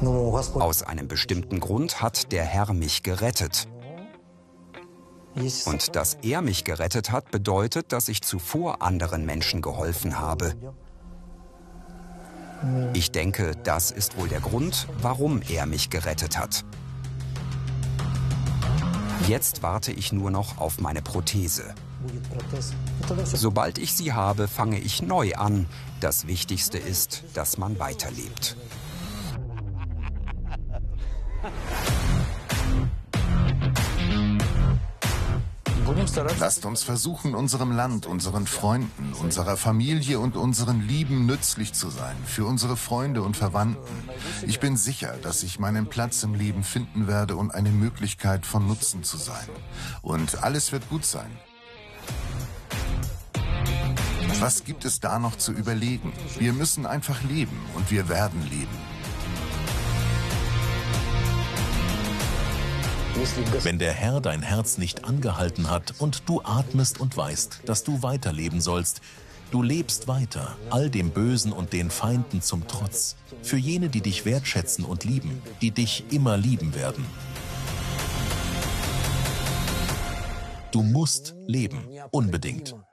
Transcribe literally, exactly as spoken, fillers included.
Aus einem bestimmten Grund hat der Herr mich gerettet. Und dass er mich gerettet hat, bedeutet, dass ich zuvor anderen Menschen geholfen habe. Ich denke, das ist wohl der Grund, warum er mich gerettet hat. Jetzt warte ich nur noch auf meine Prothese. Sobald ich sie habe, fange ich neu an. Das Wichtigste ist, dass man weiterlebt. Lasst uns versuchen, unserem Land, unseren Freunden, unserer Familie und unseren Lieben nützlich zu sein, für unsere Freunde und Verwandten. Ich bin sicher, dass ich meinen Platz im Leben finden werde und eine Möglichkeit von Nutzen zu sein. Und alles wird gut sein. Was gibt es da noch zu überlegen? Wir müssen einfach leben und wir werden leben. Wenn der Herr dein Herz nicht angehalten hat und du atmest und weißt, dass du weiterleben sollst, du lebst weiter, all dem Bösen und den Feinden zum Trotz, für jene, die dich wertschätzen und lieben, die dich immer lieben werden. Du musst leben, unbedingt.